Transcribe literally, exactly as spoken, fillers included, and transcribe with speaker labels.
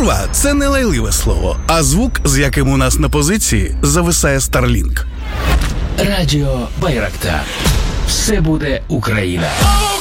Speaker 1: Курва – це не лайливе слово, а звук, з яким у нас на позиції зависає Starlink.
Speaker 2: Радіо Байрактар. Все буде Україна.